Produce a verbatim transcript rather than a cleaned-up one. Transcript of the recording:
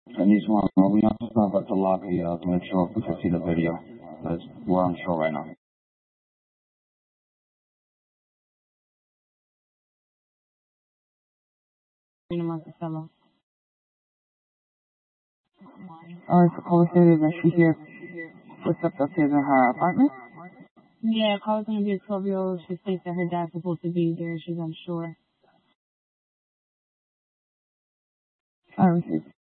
And this one, uh, we have to stop at the lobby uh, to make sure we can see the video. Because we're on show right now. Monticello. Alright, so caller stated that she here with stepped upstairs in her apartment. Yeah, caller's gonna be a twelve year old. She thinks that her dad's supposed to be there. She's unsure. I received.